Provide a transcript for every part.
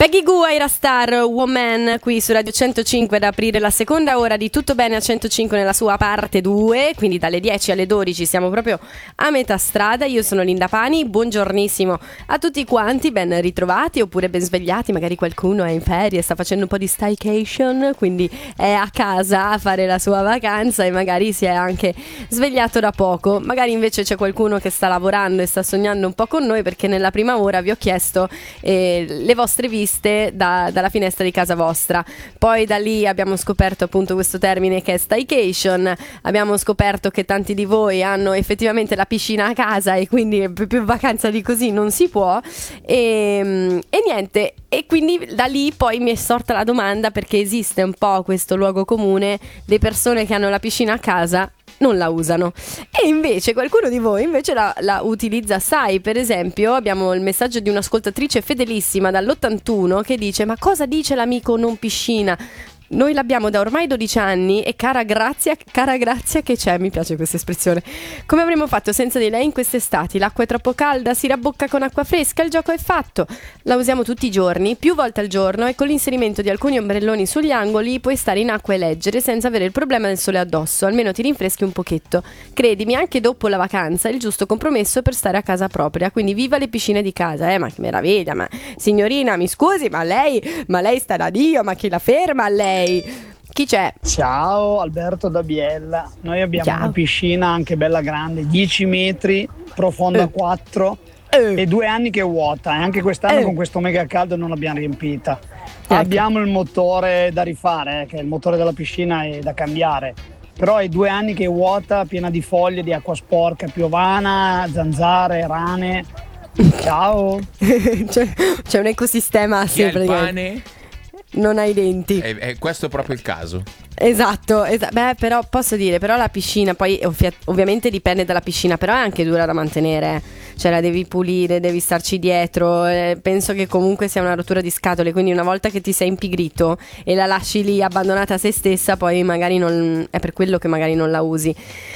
Peggy Goo, Ira Star, Woman, qui su Radio 105 ad aprire la seconda ora di Tutto Bene a 105 nella sua parte 2, quindi dalle 10 alle 12 siamo proprio a metà strada. Io sono Linda Pani, buongiornissimo a tutti quanti, ben ritrovati oppure ben svegliati, magari qualcuno è in ferie, sta facendo un po' di staycation, quindi è a casa a fare la sua vacanza e magari si è anche svegliato da poco. Magari invece c'è qualcuno che sta lavorando e sta sognando un po' con noi, perché nella prima ora vi ho chiesto le vostre viste dalla finestra di casa vostra. Poi da lì abbiamo scoperto appunto questo termine che è staycation, abbiamo scoperto che tanti di voi hanno effettivamente la piscina a casa e quindi più vacanza di così non si può e niente, e quindi da lì poi mi è sorta la domanda, perché esiste un po' questo luogo comune di persone che hanno la piscina a casa non la usano, e invece qualcuno di voi invece la utilizza assai. Per esempio abbiamo il messaggio di un'ascoltatrice fedelissima dall'81 che dice: ma cosa dice l'amico non piscina? Noi l'abbiamo da ormai 12 anni e cara Grazia che c'è, mi piace questa espressione. Come avremmo fatto senza di lei in queste estati? L'acqua è troppo calda, si rabbocca con acqua fresca, il gioco è fatto. La usiamo tutti i giorni, più volte al giorno, e con l'inserimento di alcuni ombrelloni sugli angoli puoi stare in acqua e leggere senza avere il problema del sole addosso, almeno ti rinfreschi un pochetto. Credimi, anche dopo la vacanza è il giusto compromesso per stare a casa propria, quindi viva le piscine di casa. Ma che meraviglia, ma signorina, mi scusi, ma lei sta da Dio, ma chi la ferma a lei? Chi c'è? Ciao, Alberto da Biella. Noi abbiamo una piscina anche bella grande, 10 metri, profonda 4 e 2 anni che è vuota, e anche quest'anno con questo mega caldo non l'abbiamo riempita. Abbiamo il motore da rifare, che è il motore della piscina, è da cambiare, però è 2 anni che è vuota, piena di foglie, di acqua sporca, piovana, zanzare, rane. Ciao. c'è un ecosistema sempre. Il pane? Non hai denti. Questo è proprio il caso. Esatto. Beh, però posso dire, però la piscina poi ovviamente dipende dalla piscina, però è anche dura da mantenere, cioè la devi pulire, devi starci dietro, penso che comunque sia una rottura di scatole, quindi una volta che ti sei impigrito e la lasci lì abbandonata a se stessa, poi magari non è per quello che magari non la usi.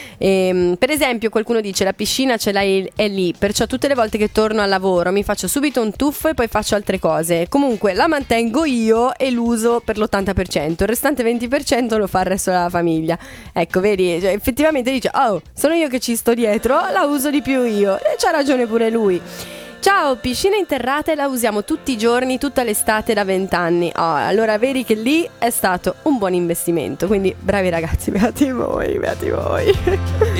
Per esempio qualcuno dice: la piscina ce l'hai, è lì, perciò tutte le volte che torno al lavoro mi faccio subito un tuffo e poi faccio altre cose. Comunque la mantengo io e l'uso per l'80%, il restante 20% lo fa il resto della famiglia. Ecco, vedi, cioè, effettivamente dice: oh, sono io che ci sto dietro, la uso di più io, e c'ha ragione pure lui. Ciao, piscina interrata e la usiamo tutti i giorni, tutta l'estate da 20 anni. Oh, allora vedi che lì è stato un buon investimento, quindi bravi ragazzi, beati voi.